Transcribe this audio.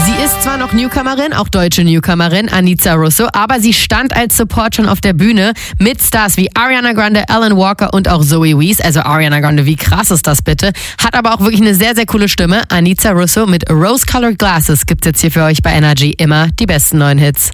Sie ist zwar noch Newcomerin, auch deutsche Newcomerin, Anica Russo, aber sie stand als Support schon auf der Bühne mit Stars wie Ariana Grande, Alan Walker und auch Zoe Wees. Also Ariana Grande, wie krass ist das bitte? Hat aber auch wirklich eine sehr, sehr coole Stimme. Anica Russo mit Rose-Colored Glasses gibt's jetzt hier für euch bei Energy immer die besten neuen Hits.